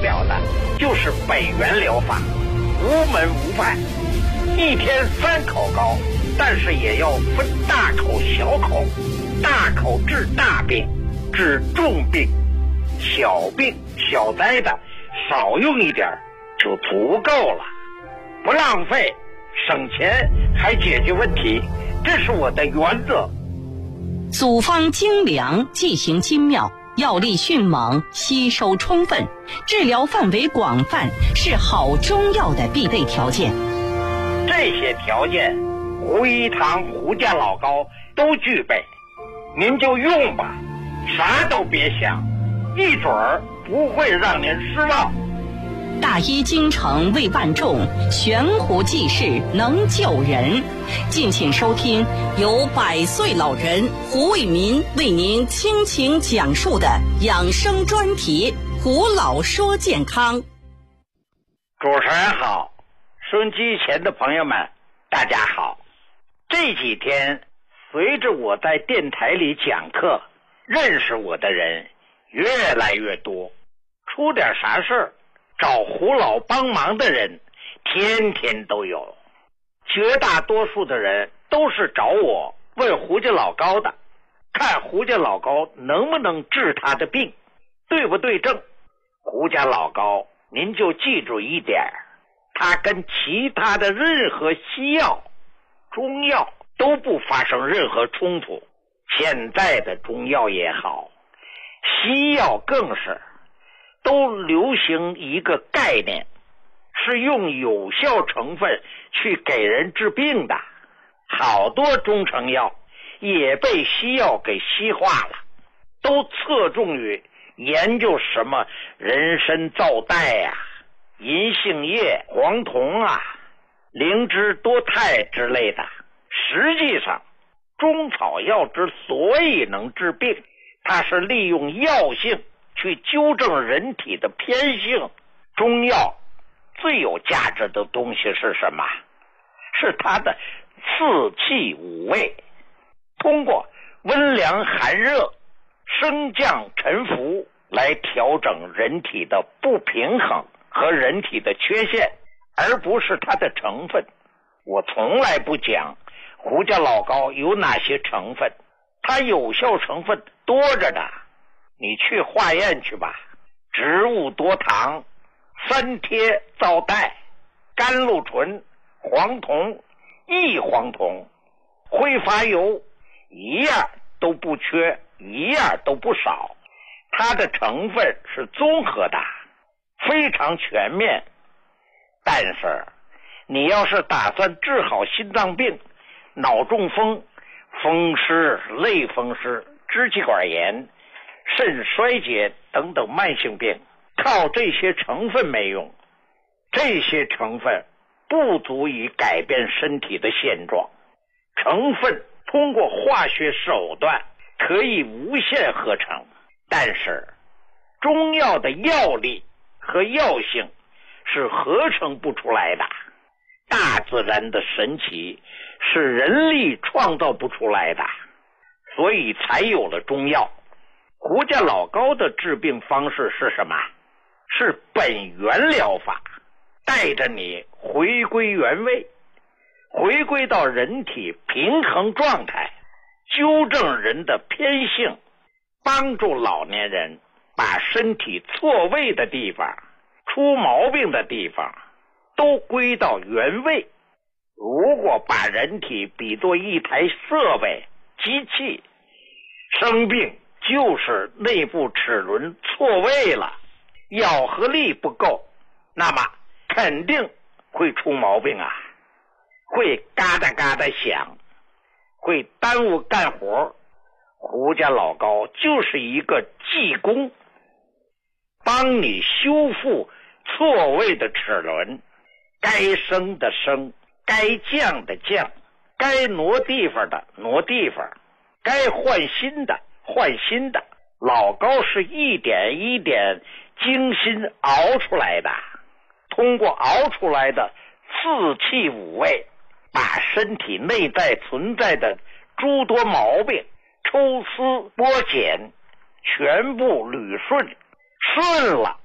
表的就是北元疗法，无门无派，一天3口膏，但是也要分大口小口，大口治大病，治重病，小病小灾的少用一点就足够了，不浪费，省钱还解决问题，这是我的原则。 组方精良，剂型精妙，药力迅猛，吸收充分，治疗范围广泛，是好中药的必备条件。 这些条件胡一堂胡家老膏都具备，您就用吧，啥都别想，一准儿不会让您失望。 大医精诚为万众，悬壶济世能救人。敬请收听由100岁老人胡为民为您倾情讲述的养生专题《胡老说健康》。 主持人好，收音机前的朋友们大家好。这几天随着我在电台里讲课，认识我的人越来越多，出点啥事儿找胡老帮忙的人天天都有，绝大多数的人都是找我问胡家老膏的，看胡家老膏能不能治他的病，对不对症。胡家老膏您就记住一点，它跟其他的任何西药中药都不发生任何冲突，现在的中药也好，西药更是都流行一个概念，是用有效成分去给人治病的。好多中成药也被西药给西化了，都侧重于研究什么人参皂苷啊、银杏叶、黄酮啊、灵芝多肽之类的。实际上中草药之所以能治病，它是利用药性去纠正人体的偏性。中药最有价值的东西是什么？是它的四气五味，通过温凉寒热、升降沉浮来调整人体的不平衡和人体的缺陷，而不是它的成分。我从来不讲胡家老膏有哪些成分，它有效成分多着呢，你去化验去吧。植物多糖、三萜皂苷、甘露醇、黄酮、异黄酮、挥发油，一样都不缺，一样都不少，它的成分是综合的，非常全面。但是你要是打算治好心脏病、脑中风、风湿、类风湿、支气管炎、肾衰竭等等慢性病，靠这些成分没用，这些成分不足以改变身体的现状。成分通过化学手段可以无限合成，但是中药的药力和药性是合成不出来的。大自然的神奇是人力创造不出来的，所以才有了中药。胡家老膏的治病方式是什么？是本源疗法，带着你回归原位，回归到人体平衡状态，纠正人的偏性，帮助老年人把身体错位的地方、出毛病的地方都归到原位。如果把人体比作一台设备、机器，生病就是内部齿轮错位了，咬合力不够，那么肯定会出毛病啊，会嘎哒嘎哒响，会耽误干活。胡家老膏就是一个技工，帮你修复错位的齿轮，该升的升，该降的降，该挪地方的挪地方，该换新的换新的。老膏是一点一点精心熬出来的，通过熬出来的四气五味，把身体内在存在的诸多毛病抽丝剥茧，全部捋顺，顺了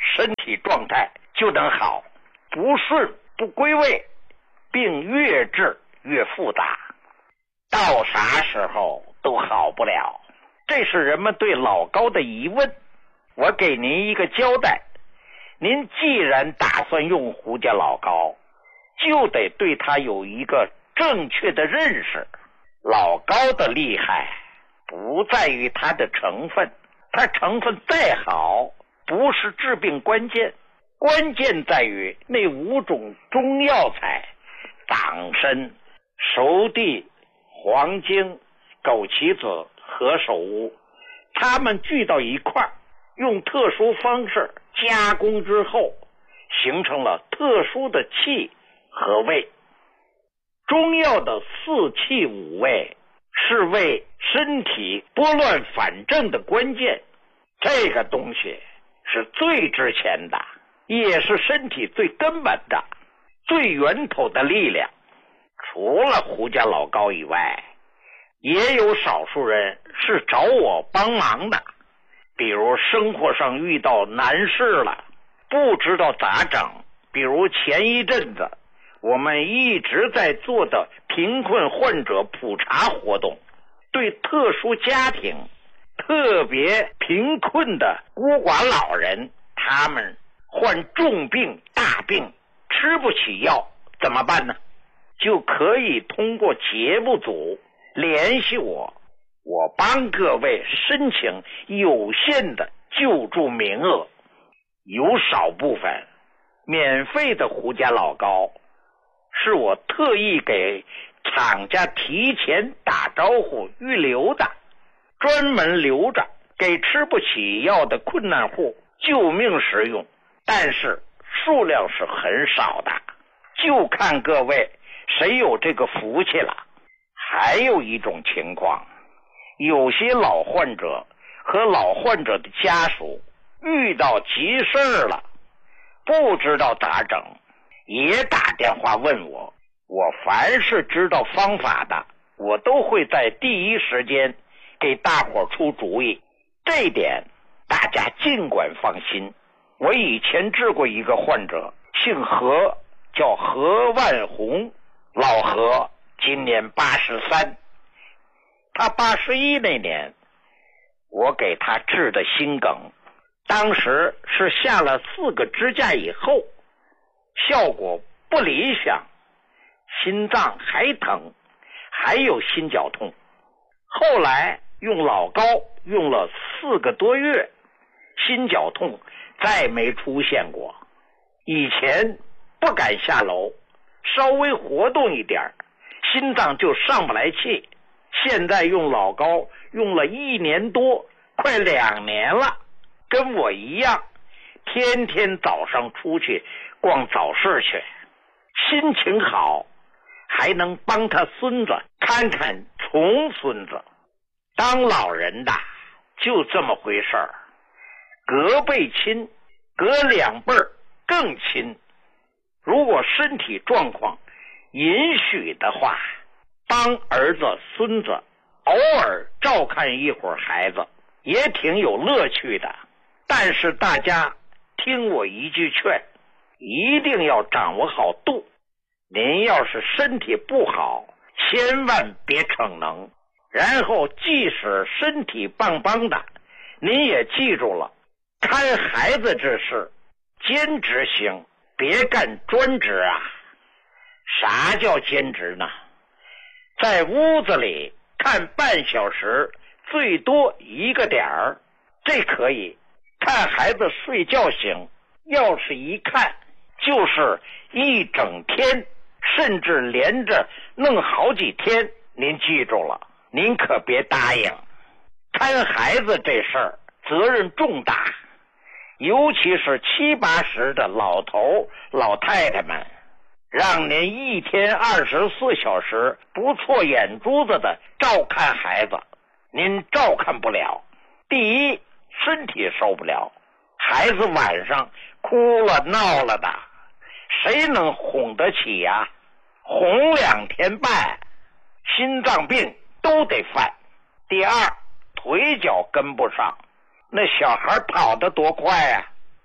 身体状态就能好，不顺不归位，病越治越复杂，到啥时候都好不了。这是人们对老高的疑问。我给您一个交代，您既然打算用胡家老高，就得对他有一个正确的认识。老高的厉害不在于它的成分，它成分再好不是治病关键，关键在于那5种中药材：党参、熟地、黄精、枸杞子、何首乌，它们聚到一块儿，用特殊方式加工之后，形成了特殊的气和味。中药的4气5味是为身体拨乱反正的关键，这个东西是最值钱的，也是身体最根本的、最源头的力量。除了胡家老高以外，也有少数人是找我帮忙的，比如生活上遇到难事了，不知道咋整，比如前一阵子我们一直在做的贫困患者普查活动，对特殊家庭、特别贫困的孤寡老人，他们患重病大病吃不起药怎么办呢？就可以通过节目组联系我，我帮各位申请有限的救助名额，有少部分免费的胡家老高是我特意给厂家提前打招呼预留的，专门留着给吃不起药的困难户救命使用，但是数量是很少的，就看各位谁有这个福气了。还有一种情况，有些老患者和老患者的家属遇到急事了，不知道咋整，也打电话问我。我凡是知道方法的，我都会在第一时间给大伙出主意，这一点大家尽管放心。我以前治过一个患者，姓何，叫何万红，老何今年83，他81那年我给他治的心梗，当时是下了4个支架以后，效果不理想，心脏还疼，还有心绞痛。后来用老高用了4个多月，心绞痛再没出现过。以前不敢下楼，稍微活动一点心脏就上不来气，现在用老高用了1年多，快2年了，跟我一样，天天早上出去逛早市去，心情好，还能帮他孙子看看重孙子。当老人的就这么回事儿，隔辈亲，隔2辈更亲。如果身体状况允许的话，帮儿子孙子偶尔照看一会儿孩子也挺有乐趣的。但是大家听我一句劝，一定要掌握好度。您要是身体不好，千万别逞能，然后即使身体棒棒的，您也记住了，看孩子这事兼职行，别干专职啊。啥叫兼职呢？在屋子里看半小时，最多1个点儿，这可以。看孩子睡觉行，要是一看就是1整天，甚至连着弄好几天，您记住了，您可别答应。看孩子这事儿责任重大，尤其是70、80的老头老太太们，让您1天24小时不错眼珠子的照看孩子，您照看不了。第一，身体受不了，孩子晚上哭了闹了的，谁能哄得起呀？哄2天半，心脏病都得犯。第二，腿脚跟不上，那小孩跑得多快啊！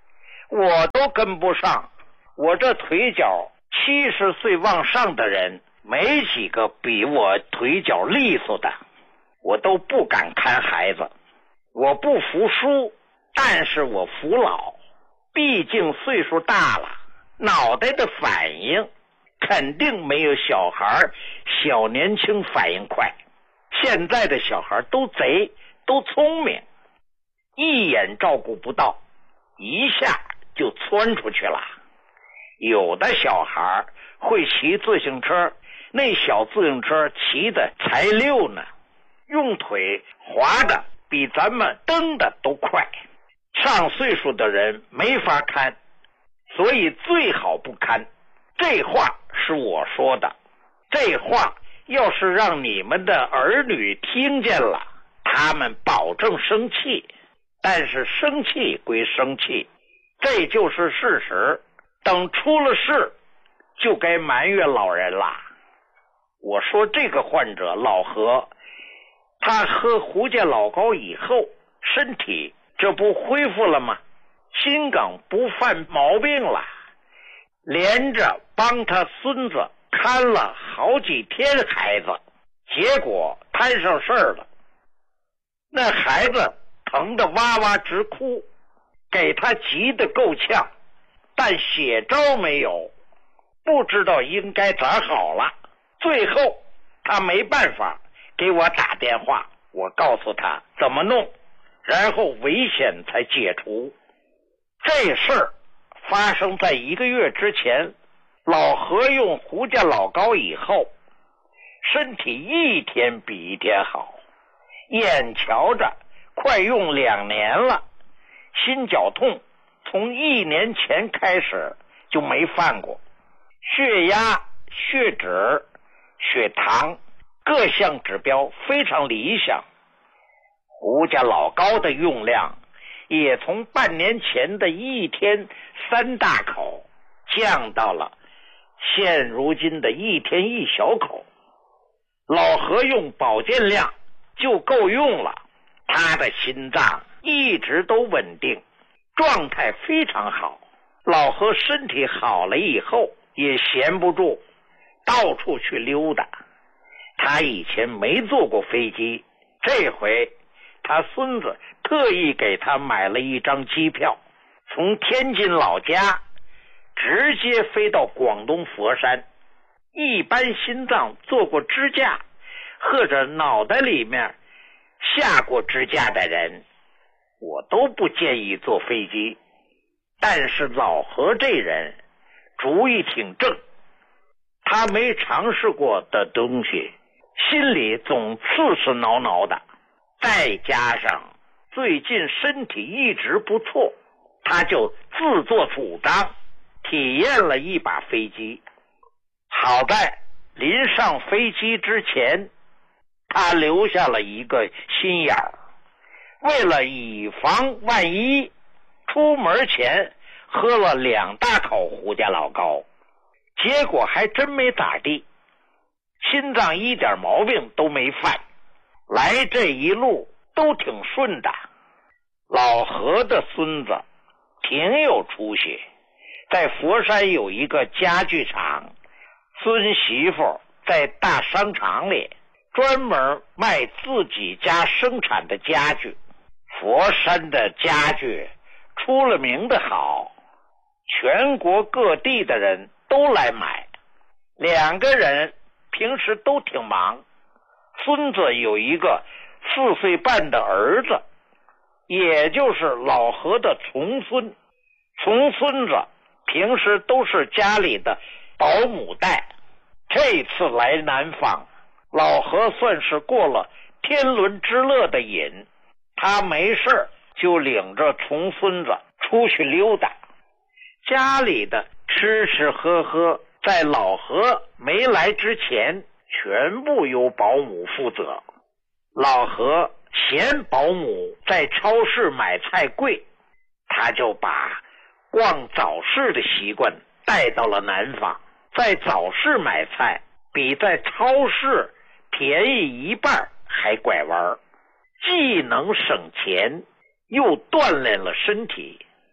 我都跟不上。我这腿脚70岁往上的人没几个比我腿脚利索的，我都不敢看孩子。我不服输，但是我服老，毕竟岁数大了，脑袋的反应肯定没有小年轻反应快。现在的小孩都贼，都聪明，一眼照顾不到，一下就窜出去了。有的小孩会骑自行车，那小自行车骑的才溜呢，用腿滑的比咱们蹬的都快。上岁数的人没法看，所以最好不看。这话是我说的，这话要是让你们的儿女听见了，他们保证生气。但是生气归生气，这就是事实。等出了事，就该埋怨老人了。我说这个患者老何，他喝胡家老膏以后，身体这不恢复了吗？心梗不犯毛病了，连着帮他孙子看了好几天孩子，结果摊上事儿了。那孩子疼得哇哇直哭，给他急得够呛，但血招没有，不知道应该咋好了。最后他没办法给我打电话，我告诉他怎么弄，然后危险才解除。这事儿发生在1个月之前，老何用胡家老膏以后，身体一天比一天好，眼瞧着快用2年了，心绞痛从1年前开始就没犯过，血压、血脂、血糖各项指标非常理想。胡家老膏的用量也从半年前的1天3大口降到了现如今的1天1小口。老何用保健量就够用了，他的心脏一直都稳定，状态非常好。老何身体好了以后也闲不住，到处去溜达。他以前没坐过飞机，这回他孙子特意给他买了一张机票，从天津老家直接飞到广东佛山。一般心脏做过支架或者脑袋里面下过支架的人，我都不建议坐飞机。但是老何这人主意挺正，他没尝试过的东西，心里总刺挠挠的。再加上最近身体一直不错，他就自作主张体验了一把飞机。好在临上飞机之前，他留下了一个心眼儿，为了以防万一，出门前喝了2大口胡家老膏，结果还真没咋地，心脏一点毛病都没犯，来这一路都挺顺的。老何的孙子挺有出息，在佛山有一个家具厂，孙媳妇在大商场里专门卖自己家生产的家具。佛山的家具出了名的好，全国各地的人都来买。2个人平时都挺忙，孙子有一个4岁半的儿子，也就是老何的重孙。重孙子平时都是家里的保姆带。这次来南方，老何算是过了天伦之乐的瘾，他没事就领着重孙子出去溜达。家里的吃吃喝喝在老何没来之前全部由保姆负责。老何嫌保姆在超市买菜贵，他就把逛早市的习惯带到了南方，在早市买菜比在超市便宜1半还拐弯，既能省钱又锻炼了身体。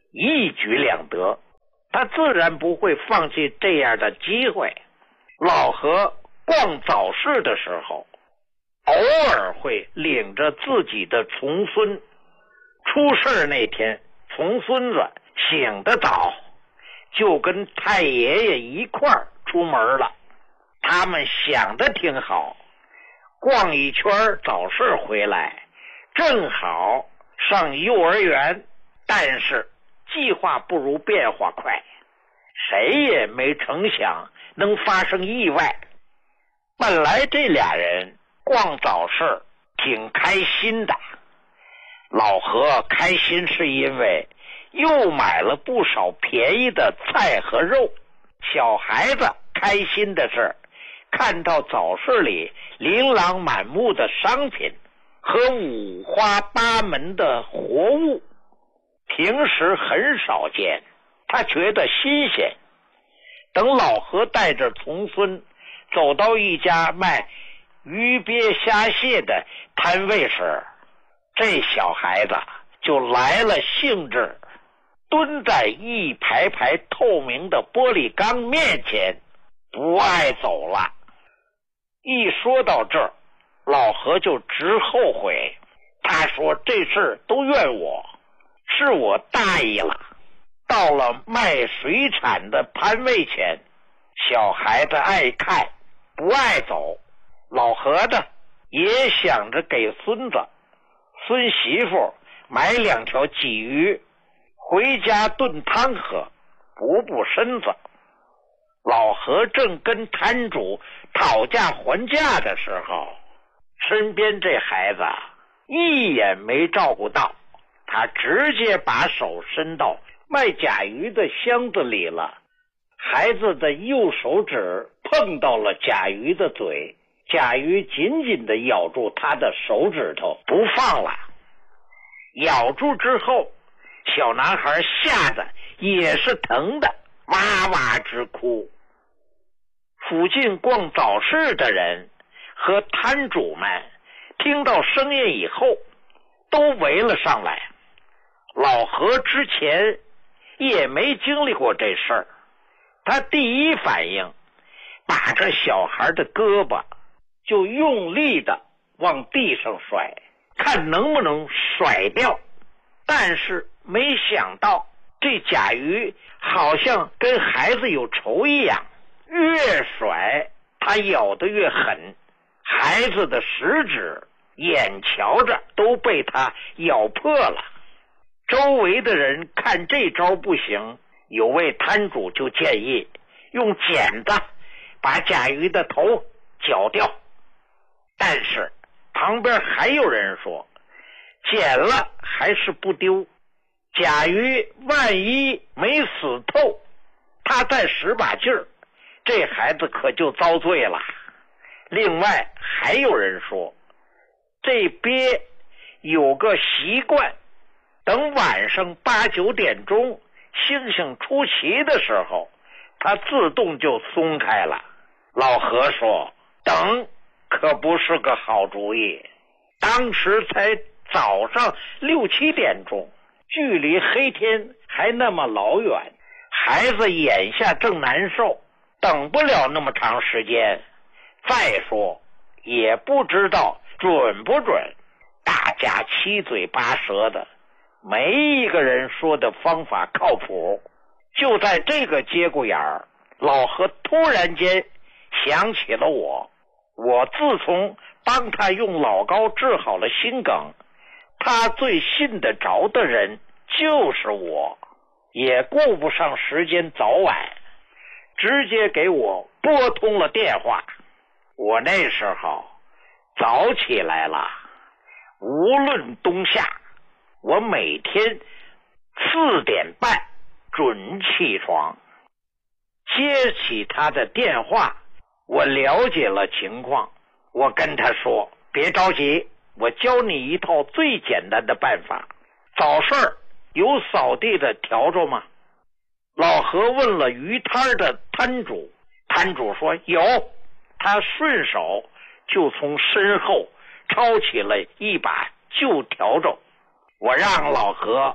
一举两得，他自然不会放弃这样的机会。老何逛早市的时候，偶尔会领着自己的重孙。出事那天，重孙子醒得早，就跟太爷爷一块儿出门了。他们想得挺好，逛一圈早市回来，正好上幼儿园。但是计划不如变化快，谁也没成想能发生意外。本来这俩人逛早市挺开心的，老何开心是因为又买了不少便宜的菜和肉，小孩子开心的是看到早市里琳琅满目的商品和五花八门的活物，平时很少见，他觉得新鲜。等老何带着重孙走到一家卖鱼鳖虾蟹的摊位时，这小孩子就来了兴致，蹲在一排排透明的玻璃缸面前，不爱走了。一说到这儿，老何就直后悔，他说这事都怨我，是我大意了。到了卖水产的摊位前，小孩子爱看不爱走，老何的也想着给孙媳妇买2条鲫鱼回家炖汤喝，补补身子。老何正跟摊主讨价还价的时候，身边这孩子一眼没照顾到，他直接把手伸到卖甲鱼的箱子里了。孩子的右手指碰到了甲鱼的嘴，甲鱼紧紧地咬住他的手指头不放了。咬住之后，小男孩吓得也是疼的哇哇直哭。附近逛早市的人和摊主们听到声音以后都围了上来。老何之前也没经历过这事儿，他第一反应把这小孩的胳膊就用力的往地上甩，看能不能甩掉。但是没想到这甲鱼好像跟孩子有仇一样，越甩他咬得越狠，孩子的食指眼瞧着都被他咬破了。周围的人看这招不行，有位摊主就建议用剪子把甲鱼的头绞掉。但是旁边还有人说，剪了还是不丢，甲鱼万一没死透，他再使把劲儿，这孩子可就遭罪了。另外还有人说，这鳖有个习惯，等晚上8、9点钟星星出奇的时候，它自动就松开了。老何说，等可不是个好主意。当时才早上6、7点钟，距离黑天还那么老远，孩子眼下正难受，等不了那么长时间。再说也不知道准不准，大家七嘴八舌的，没一个人说的方法靠谱。就在这个节骨眼儿，老何突然间想起了我自从帮他用老膏治好了心梗，他最信得着的人就是我，也顾不上时间早晚，直接给我拨通了电话。我那时候早起来了，无论冬夏，我每天4点半准起床。接起他的电话，我了解了情况，我跟他说，别着急，我教你一套最简单的办法。早市有扫地的笤帚吗？老何问了鱼摊的摊主，摊主说有。他顺手就从身后抄起了一把旧笤帚，我让老何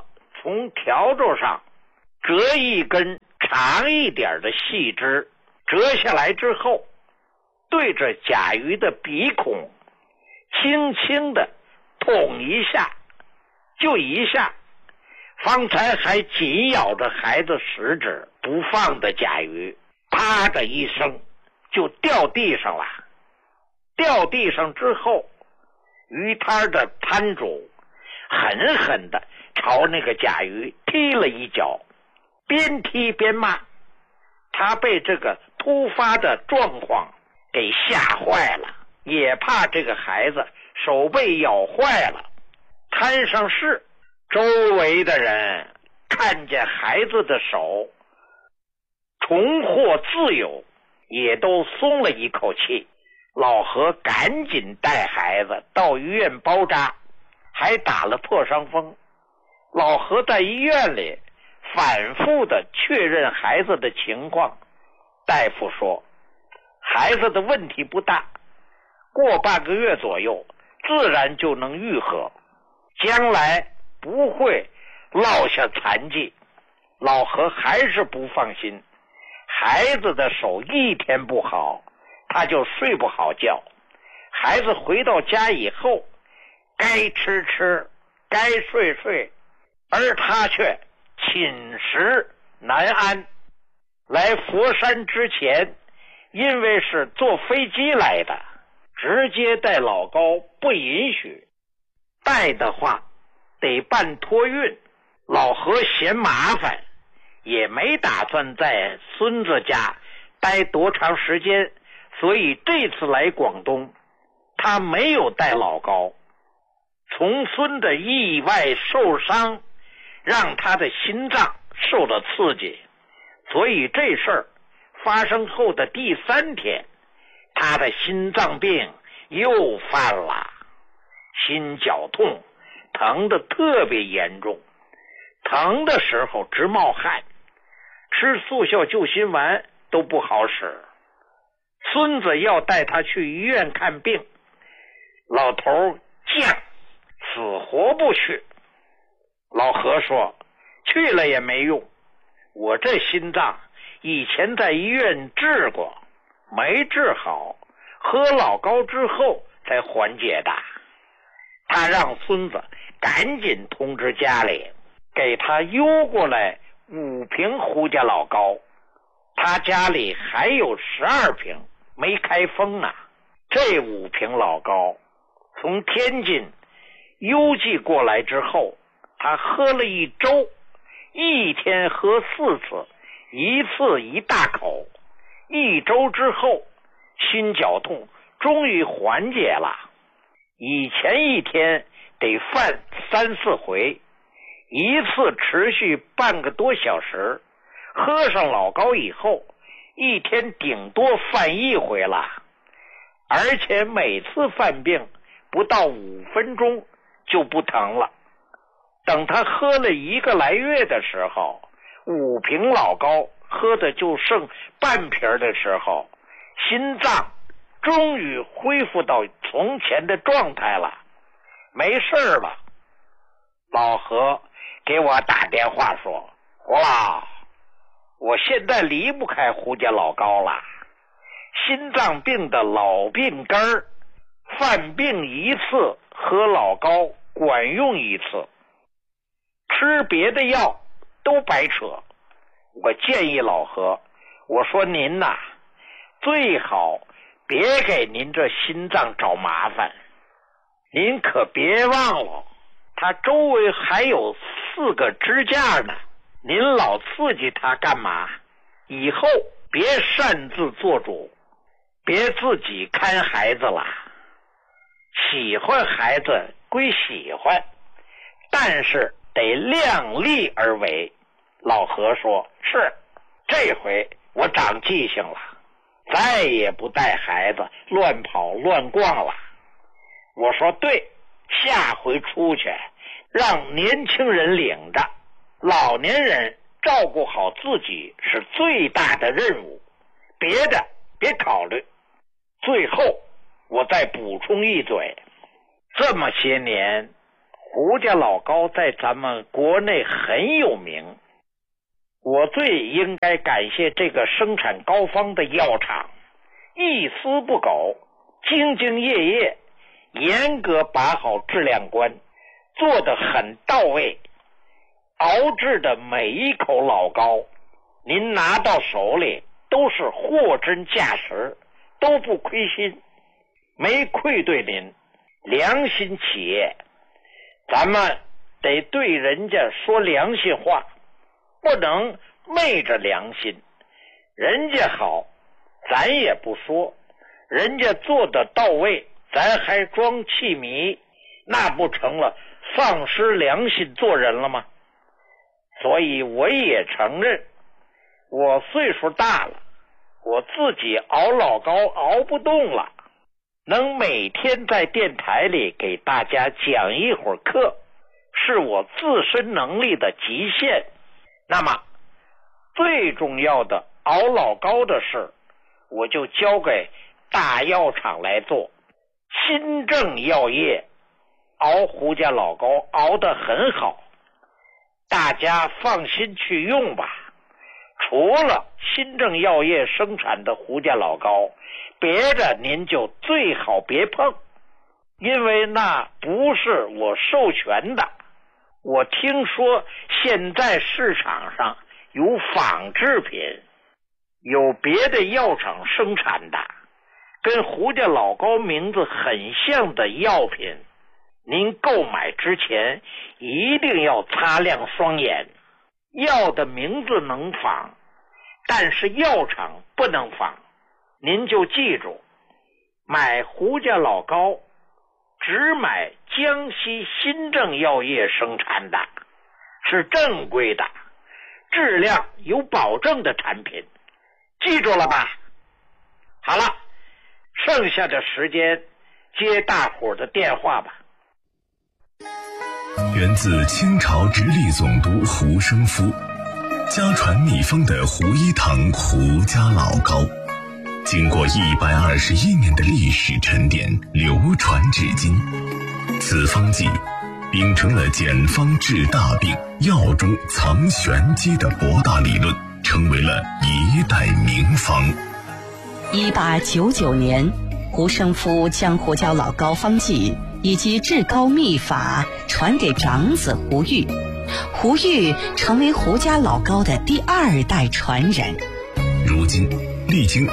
从笤帚上折一根长一点的细枝，折下来之后，对着甲鱼的鼻孔轻轻地捅一下，就一下。方才还紧咬着孩子食指不放的甲鱼，啪的一声就掉地上了。掉地上之后，鱼摊的摊主狠狠地朝那个甲鱼踢了一脚，边踢边骂。他被这个突发的状况给吓坏了，也怕这个孩子手被咬坏了。摊上事，周围的人看见孩子的手重获自由，也都松了一口气。老何赶紧带孩子到医院包扎，还打了破伤风。老何在医院里反复的确认孩子的情况，大夫说孩子的问题不大，过半个月左右自然就能愈合，将来不会落下残疾。老何还是不放心，孩子的手一天不好，他就睡不好觉。孩子回到家以后，该吃吃，该睡睡，而他却寝食难安。来佛山之前，因为是坐飞机来的，直接带老高不允许，带的话得办托运。老何嫌麻烦，也没打算在孙子家待多长时间，所以这次来广东，他没有带老高。从孙的意外受伤，让他的心脏受了刺激，所以这事儿发生后的第3天，他的心脏病又犯了，心绞痛，疼得特别严重，疼的时候直冒汗，吃速效救心丸都不好使。孙子要带他去医院看病，老头犟，死活不去。老何说去了也没用，我这心脏以前在医院治过，没治好，喝老高之后才缓解的。他让孙子赶紧通知家里，给他邮过来5瓶胡家老高，他家里还有12瓶没开封呢。这5瓶老高从天津邮寄过来之后，他喝了1周，一天喝4次，一次1大口。1周之后，心绞痛终于缓解了。以前一天得犯3、4回，一次持续半个多小时。喝上老高以后，一天顶多犯1回了，而且每次犯病不到5分钟就不疼了。等他喝了1个来月的时候，5瓶老高喝的就剩半瓶的时候，心脏终于恢复到从前的状态了，没事了。老何给我打电话说，胡老，我现在离不开胡家老高了，心脏病的老病根儿，犯病一次喝老高管用一次，吃别的药都白扯。我建议老何，我说您呐，最好别给您这心脏找麻烦。您可别忘了，他周围还有4个支架呢，您老刺激他干嘛？以后别擅自做主，别自己看孩子了。喜欢孩子归喜欢，但是得量力而为。老何说，是，这回我长记性了，再也不带孩子乱跑乱逛了。我说对，下回出去让年轻人领着，老年人照顾好自己是最大的任务，别的别考虑。最后我再补充一嘴，这么些年胡家老膏在咱们国内很有名，我最应该感谢这个生产膏方的药厂，一丝不苟，兢兢业业，严格把好质量关，做得很到位。熬制的每一口老膏，您拿到手里都是货真价实，都不亏心，没愧对您，良心企业。咱们得对人家说良心话，不能昧着良心。人家好，咱也不说；人家做得到位，咱还装气迷，那不成了丧失良心做人了吗？所以我也承认，我岁数大了，我自己熬老膏熬不动了，能每天在电台里给大家讲一会儿课，是我自身能力的极限。那么最重要的熬老膏的事，我就交给大药厂来做。新政药业熬胡家老膏熬得很好，大家放心去用吧。除了新政药业生产的胡家老膏，别的您就最好别碰，因为那不是我授权的。我听说现在市场上有仿制品，有别的药厂生产的跟胡家老膏名字很像的药品，您购买之前一定要擦亮双眼。药的名字能仿，但是药厂不能仿。您就记住，买胡家老膏只买江西新政药业生产的，是正规的，质量有保证的产品，记住了吧？好了，剩下的时间接大伙的电话吧。 源自清朝直隶总督胡生夫，家传秘方的胡一堂胡家老膏，经过121年的历史沉淀，流传至今。此方剂秉承了简方治大病、药中藏玄机的博大理论，成为了一代名方。 1899年，胡生夫将胡家老膏方剂以及制膏秘法传给长子胡玉，胡玉成为胡家老膏的第2代传人。 如今历经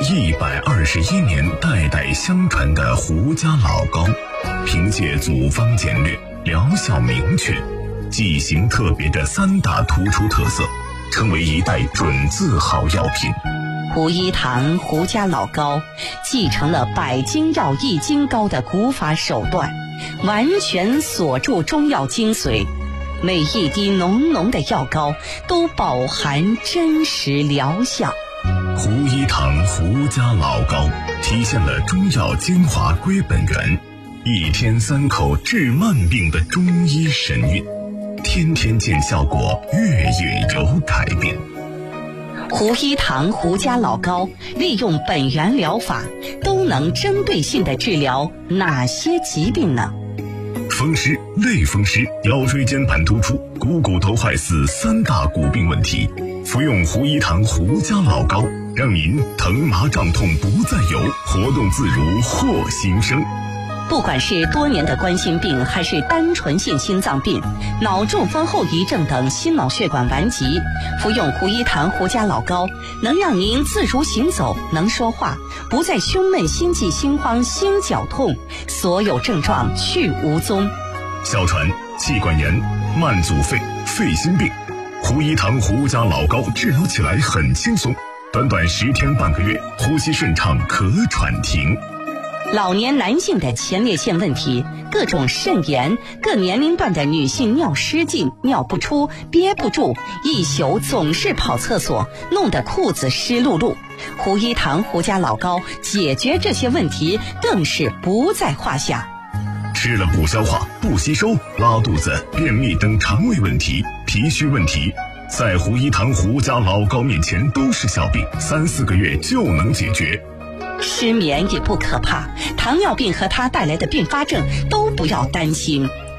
121年代代相传的胡家老膏，凭借组方简略、疗效明确、剂型特别的3大突出特色，成为一代准字号药品。 胡一堂胡家老膏继承了百金药益金膏的古法手段，完全锁住中药精髓，每一滴浓浓的药膏都饱含真实疗效。 胡一堂胡家老膏体现了中药精华归本源，1天3口治慢病的中医神韵，天天见效果，月月有改变。 胡一堂胡家老膏利用本源疗法，都能针对性的治疗哪些疾病呢？ 风湿、类风湿、腰椎间盘突出、股头坏死3大骨病问题，服用胡一堂胡家老膏，让您疼麻胀痛不再有，活动自如获新生。 不管是多年的冠心病，还是单纯性心脏病、脑中风后遗症等心脑血管顽疾，服用胡一堂胡家老膏，能让您自如行走，能说话，不再胸闷、心悸、心慌、心绞痛，所有症状去无踪。 哮喘、气管炎、慢阻肺、肺心病，胡一堂胡家老膏治疗起来很轻松，短短10天半个月，呼吸顺畅，咳喘停。 老年男性的前列腺问题，各种肾炎，各年龄段的女性尿失禁、尿不出、憋不住，一宿总是跑厕所，弄得裤子湿漉漉。胡一堂胡家老膏解决这些问题更是不在话下。 吃了不消化、不吸收、拉肚子、便秘等肠胃问题、脾虚问题，在胡一堂胡家老膏面前都是小病，3、4个月就能解决。 失眠也不可怕，糖尿病和它带来的并发症都不要担心。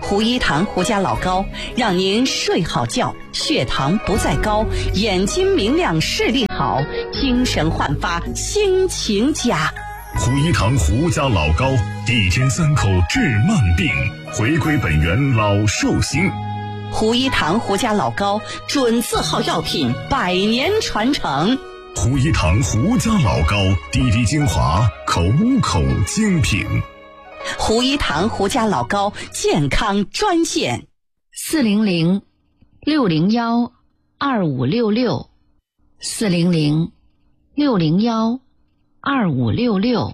胡一堂胡家老高，让您睡好觉，血糖不再高，眼睛明亮，视力好，精神焕发，心情佳。 胡一堂胡家老高，1天3口治慢病，回归本源老寿星。 胡一堂胡家老高，准字号药品，100年传承。 胡一堂胡家老高，滴滴精华，口口精品。 胡一堂胡家老高健康专线 400-601-2566 400-601-2566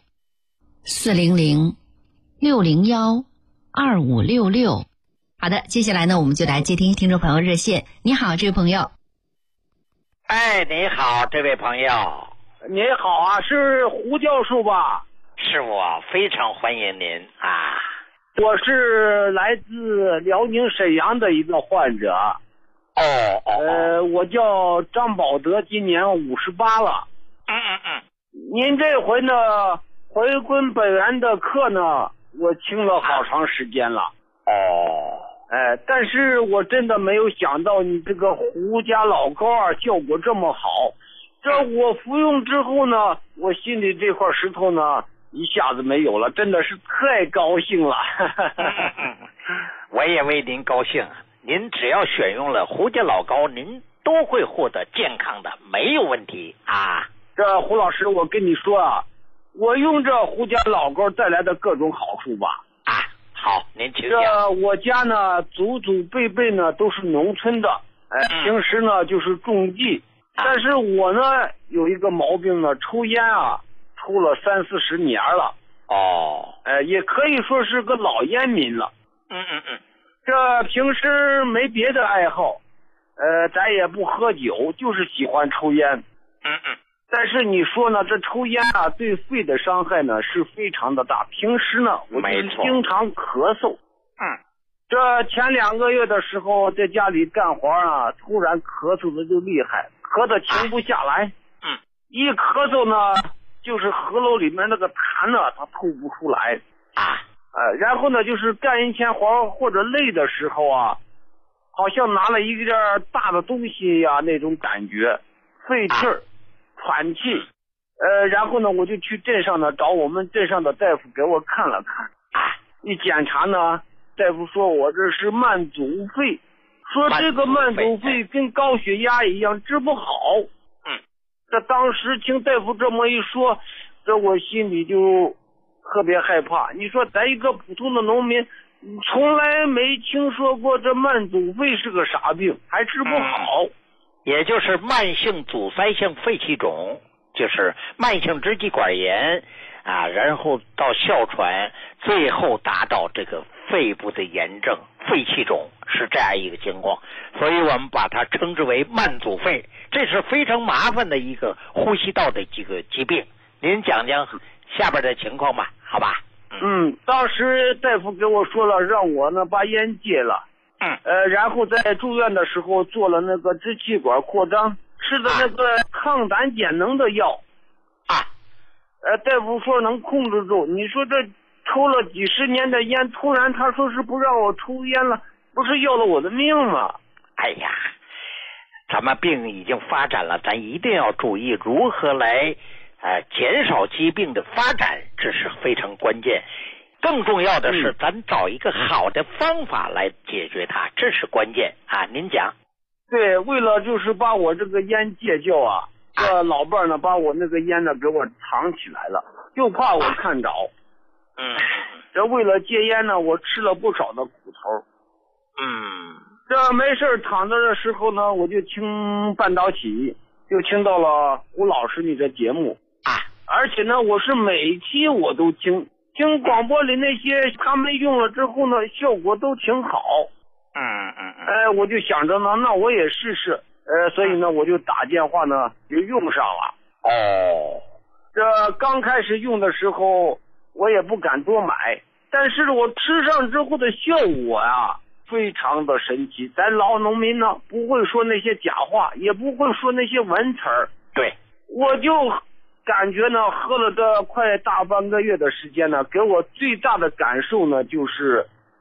400-601-2566。好的，接下来呢，我们就来接听听众朋友热线。你好，这位朋友。 哎，你好，这位朋友。 你好啊，是胡教授吧？ 是我，非常欢迎您啊！ 我是来自辽宁沈阳的一个患者。我叫张宝德，今年58了。您这回呢，回归本源的课呢，我听了好长时间了。但是我真的没有想到你这个胡家老高啊，效果这么好。这我服用之后呢，我心里这块石头呢，一下子没有了，真的是太高兴了。 我也为您高兴。您只要选用了胡家老高，您都会获得健康的，没有问题啊。 这胡老师，我跟你说啊，我用这胡家老高带来的各种好处吧。 好，您请讲。 这我家呢，祖祖辈辈呢都是农村的，平时呢就是种地，但是我呢有一个毛病呢，抽烟啊，抽了30-40年了。也可以说是个老烟民了。这平时没别的爱好，咱也不喝酒，就是喜欢抽烟。但是你说呢，这抽烟啊，对肺的伤害呢是非常的大。平时呢，我就是经常咳嗽。这前2个月的时候，在家里干活啊，突然咳嗽的就厉害，咳得停不下来。一咳嗽呢，就是喉咙里面那个痰呢，它吐不出来。然后呢，就是干一天活或者累的时候啊，好像拿了一件大的东西呀，那种感觉，费气儿。喘气，然后呢，我就去镇上呢找我们镇上的大夫给我看了看。一检查呢，大夫说我这是慢阻肺，说这个慢阻肺跟高血压一样治不好。这当时听大夫这么一说，这我心里就特别害怕。你说咱一个普通的农民，从来没听说过这慢阻肺是个啥病，还治不好。 也就是慢性阻塞性肺气肿，就是慢性支气管炎然后到哮喘，最后达到这个肺部的炎症，肺气肿是这样一个情况，所以我们把它称之为慢阻肺，这是非常麻烦的一个呼吸道的这个疾病。您讲讲下边的情况吧，好吧？ 当时大夫给我说了，让我呢把烟戒了。然后在住院的时候做了那个支气管扩张，吃的那个抗胆碱能的药。大夫说能控制住。你说这抽了几十年的烟，突然他说是不让我抽烟了，不是要了我的命吗？ 哎呀，咱们病已经发展了，咱一定要注意如何来减少疾病的发展，这是非常关键。更重要的是，咱找一个好的方法来解决它，这是关键啊！您讲。 对，为了就是把我这个烟戒掉啊，这老伴儿呢把我那个烟呢给我藏起来了，就怕我看着。这为了戒烟呢，我吃了不少的苦头。这没事躺着的时候呢，我就听半导体，就听到了胡老师你的节目而且呢，我是每期我都听广播里那些他们用了之后呢，效果都挺好。我就想着呢，那我也试试。所以呢，我就打电话呢就用上了。这刚开始用的时候，我也不敢多买，但是我吃上之后的效果非常的神奇。咱老农民呢，不会说那些假话，也不会说那些文词儿。 对， 我就感觉呢，喝了这快大半个月的时间呢，给我最大的感受呢，就是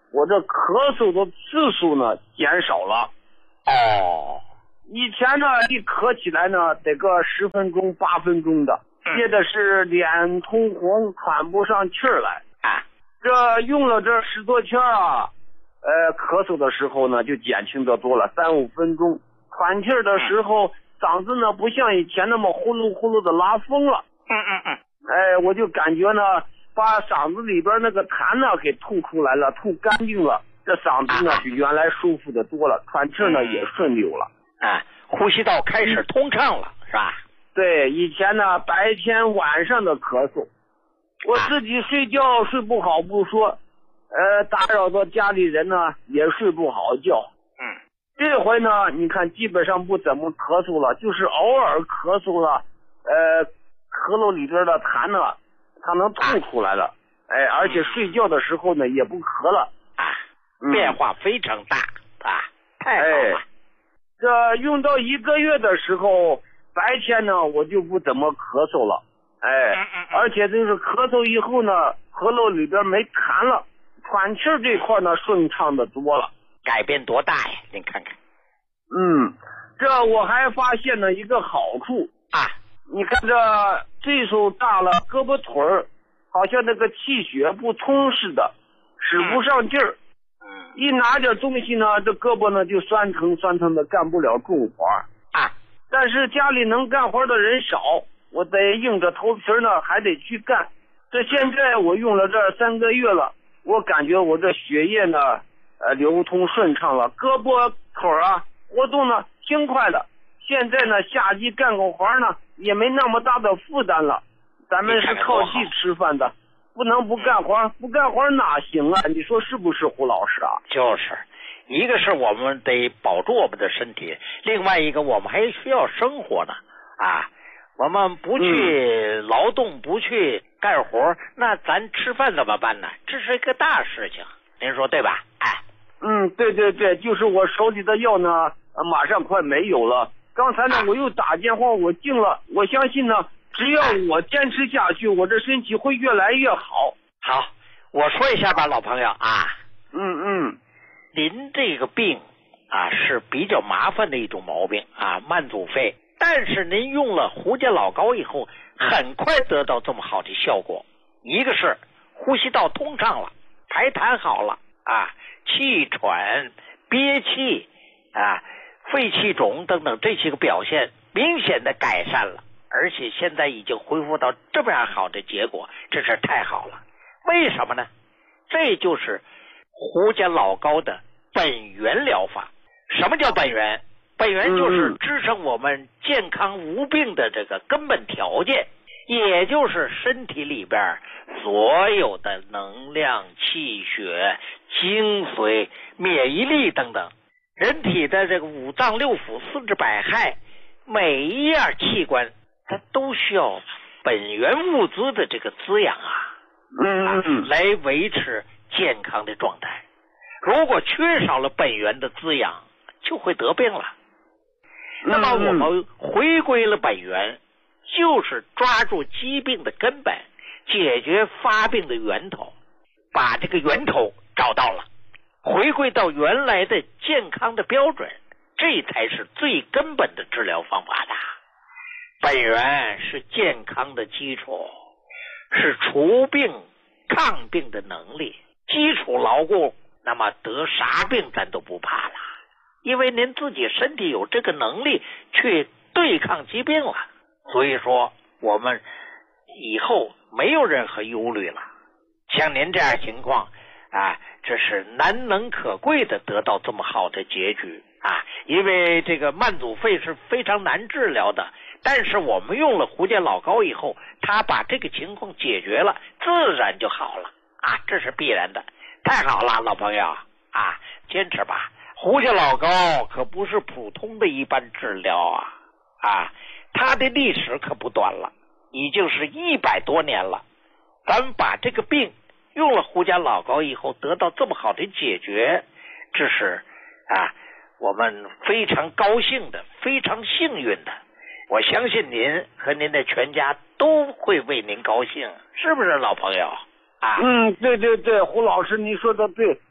我这咳嗽的次数呢减少了。 哦， 以前呢一咳起来呢得个10分钟8分钟的，接的是脸通红喘不上气儿来啊。 这用了这10多天啊，咳嗽的时候呢就减轻的多了，3、5分钟。喘气儿的时候，嗓子呢不像以前那么呼噜呼噜的拉风了。我就感觉呢，把嗓子里边那个痰呢给吐出来了，吐干净了，这嗓子呢比原来舒服的多了，喘气呢也顺溜了。 呼吸道开始通畅了，是吧？ 对，以前呢白天晚上的咳嗽，我自己睡觉睡不好不说，打扰到家里人呢也睡不好觉。这回呢，你看基本上不怎么咳嗽了，就是偶尔咳嗽了，咳咙里边的痰呢，它能吐出来了，而且睡觉的时候呢也不咳了， 变化非常大啊，太好了。 这用到1个月的时候，白天呢我就不怎么咳嗽了，而且就是咳嗽以后呢，喉咙里边没痰了，喘气这块呢顺畅的多了。 改变多大呀？您看看。 这我还发现了一个好处啊！你看这岁数大了，胳膊腿儿好像那个气血不通似的，使不上劲儿。一拿点东西呢，这胳膊呢就酸疼的，干不了重活啊。但是家里能干活的人少，我得硬着头皮呢，还得去干。这现在我用了这3个月了，我感觉我这血液呢。流通顺畅了，胳膊腿啊活动呢轻快了。现在呢下地干个活呢也没那么大的负担了。咱们是靠气吃饭的，不能不干活，不干活哪行啊？你说是不是，胡老师啊？ 就是，一个是我们得保住我们的身体，另外一个我们还需要生活呢啊。我们不去劳动，不去干活，那咱吃饭怎么办呢？这是一个大事情，您说对吧？ 对，就是我手里的药呢，马上快没有了。刚才呢，我又打电话，我进了。我相信呢，只要我坚持下去，我这身体会越来越好。 好，我说一下吧，老朋友啊。您这个病啊是比较麻烦的一种毛病啊，慢阻肺。但是您用了胡家老膏以后，很快得到这么好的效果。一个是呼吸道通畅了，排痰好了啊。气喘、憋气啊、肺气肿等等这些个表现明显的改善了，而且现在已经恢复到这么样好的结果，这是太好了。为什么呢？这就是胡家老膏的本源疗法。什么叫本源？本源就是支撑我们健康无病的这个根本条件，也就是身体里边所有的能量、气血、精髓、免疫力等等，人体的这个五脏六腑、四肢百骸，每一样器官它都需要本源物资的这个滋养来维持健康的状态。如果缺少了本源的滋养，就会得病了。那么我们回归了本源，就是抓住疾病的根本，解决发病的源头，把这个源头找到了，回归到原来的健康的标准，这才是最根本的治疗方法的。本源是健康的基础，是除病抗病的能力，基础牢固，那么得啥病咱都不怕了，因为您自己身体有这个能力去对抗疾病了。所以说我们以后没有任何忧虑了。像您这样情况啊，这是难能可贵的得到这么好的结局啊！因为这个慢阻肺是非常难治疗的，但是我们用了胡家老膏以后，它把这个情况解决了，自然就好了啊！这是必然的。太好了，老朋友啊，坚持吧。胡家老膏可不是普通的一般治疗啊，它的历史可不短了，已经是100多年了。咱们把这个病用了胡家老膏以后得到这么好的解决，这是我们非常高兴的，非常幸运的。我相信您和您的全家都会为您高兴，是不是老朋友啊？ 对，胡老师你说的对，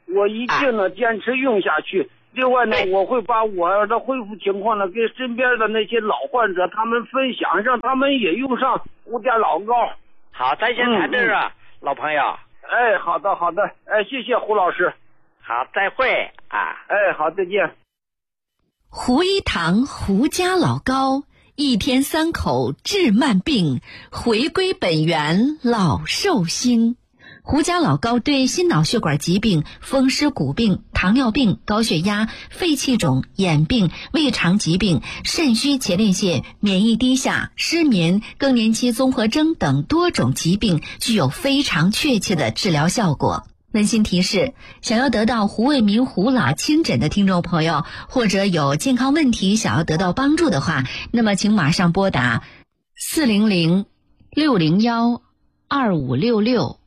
我一定呢坚持用下去。另外呢，我会把我的恢复情况呢给身边的那些老患者他们分享，让他们也用上胡家老膏。 好，咱先谈这儿啊，老朋友。 哎，好的好的，哎，谢谢胡老师。 好，再会啊。 哎，好，再见。 胡一堂胡家老膏，一天3口治慢病，回归本源老寿星。胡家老膏对心脑血管疾病、风湿骨病、糖尿病、高血压、肺气肿、眼病、胃肠疾病、肾虚前列腺、免疫低下、失眠、更年期综合征等多种疾病具有非常确切的治疗效果。温馨提示，想要得到胡卫民胡老亲诊的听众朋友，或者有健康问题想要得到帮助的话，那么请马上拨打400-601-2566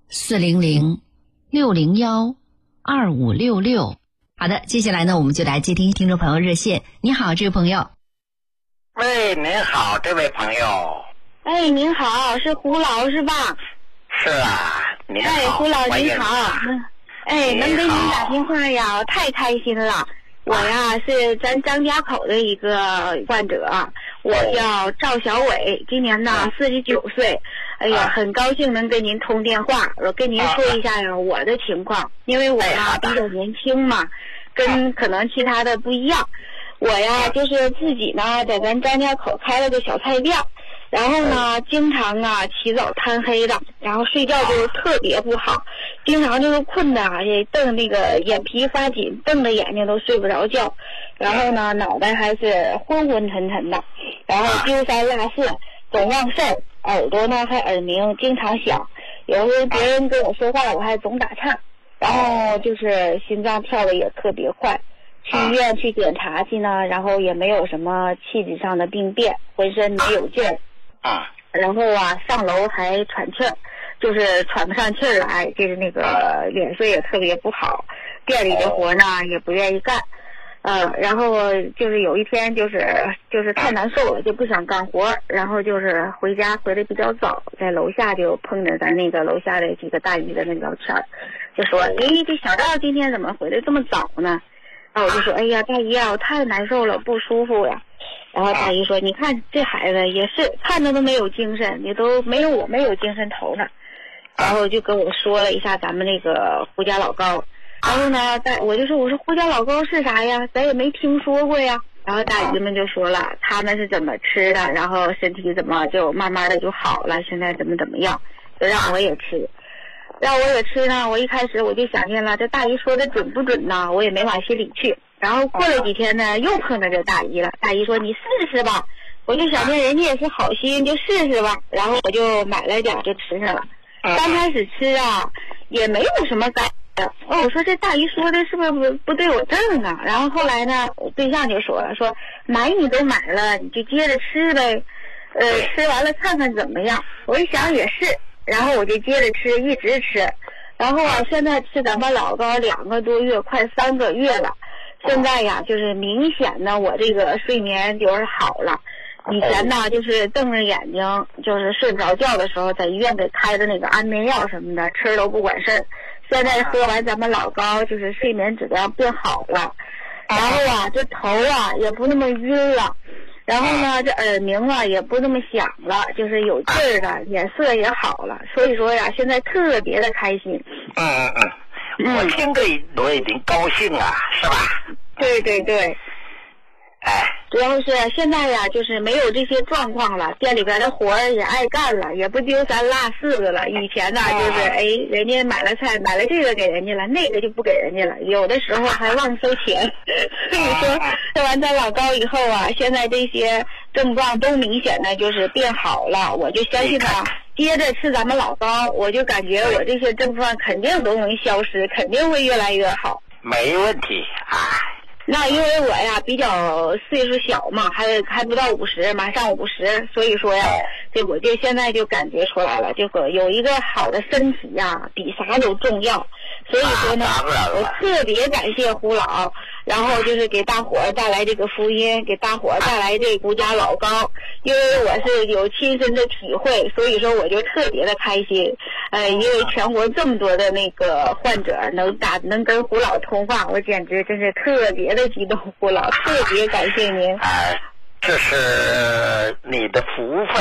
400-601-2566。好的，接下来呢，我们就来接听听众朋友热线。你好，这位朋友。 喂，您好，这位朋友。 哎，您好，是胡老是吧？ 是啊，您好。 哎，胡老您好。哎，能给您打电话呀，我太开心了。我呀是咱张家口的一个患者，我叫赵小伟，今年呢49岁。哎呀，很高兴能跟您通电话，我跟您说一下呀我的情况，因为我呢比较年轻嘛，跟可能其他的不一样。我呀就是自己呢在咱张家口开了个小菜店，然后呢经常啊起早贪黑的，然后睡觉就特别不好，经常就是困的也瞪那个眼皮发紧，瞪着眼睛都睡不着觉，然后呢脑袋还是昏昏沉沉的，然后丢三落四，总忘事儿，耳朵呢还耳鸣，经常响，有时候别人跟我说话我还总打岔，然后就是心脏跳的也特别快，去医院去检查去呢，然后也没有什么气质上的病变，浑身没有劲儿，然后啊上楼还喘气儿，就是喘不上气儿来，就是那个脸色也特别不好，店里的活呢也不愿意干。然后就是有一天就是太难受了，就不想干活，然后就是回家回的比较早，在楼下就碰着咱那个楼下的几个大姨在那聊天，就说这小赵今天怎么回来这么早呢？然后我就说哎呀大姨啊，我太难受了，不舒服呀。然后大姨说你看这孩子也是看着都没有精神，你都没有我没有精神头呢。然后就跟我说了一下咱们那个胡家老膏。然后呢我就说我说胡家老膏是啥呀，咱也没听说过呀。然后大姨们就说了他们是怎么吃的，然后身体怎么就慢慢的就好了，现在怎么样，就让我也吃。让我也吃呢，我一开始我就想见了这大姨说的准不准呢，我也没往心里去。然后过了几天呢又碰到这大姨了，大姨说你试试吧，我就想见人家也是好心就试试吧，然后我就买了点就吃上了。刚开始吃啊也没有什么感觉，我说这大姨说的是不是不对我正啊？然后后来呢我对象就说了，说买你都买了你就接着吃呗，吃完了看看怎么样。我一想也是，然后我就接着吃一直吃，然后现在吃咱们老膏2个多月快3个月了，现在呀就是明显的我这个睡眠就是好了。以前呢就是瞪着眼睛就是睡不着觉的时候，在医院给开的那个安眠药什么的吃都不管事儿，现在喝完咱们老膏就是睡眠质量变好了，然后啊这头啊也不那么晕了，然后呢这耳鸣啊也不那么响了，就是有劲儿了，脸色也好了，所以说呀现在特别的开心。 我听着我已经高兴了，是吧？ 对对对。主要是现在呀就是没有这些状况了，店里边的活儿也爱干了，也不丢3落4个了。以前呢就是人家买了菜买了这个给人家了，那个就不给人家了，有的时候还忘收钱。所以说吃完咱老膏以后啊，现在这些症状都明显的就是变好了，我就相信他接着吃咱们老膏，我就感觉我这些症状肯定都能消失，肯定会越来越好。 没问题啊。 那因为我呀比较岁数小嘛，还不到50，马上50，所以说呀，这我就现在就感觉出来了，这个有一个好的身体呀，比啥都重要。所以说呢，我特别感谢胡老，然后就是给大伙儿带来这个福音，给大伙儿带来这胡家老膏，因为我是有亲身的体会，所以说我就特别的开心。 因为全国这么多的那个患者能跟胡老通话，我简直真是特别的激动，胡老特别感谢您。 这是你的福分。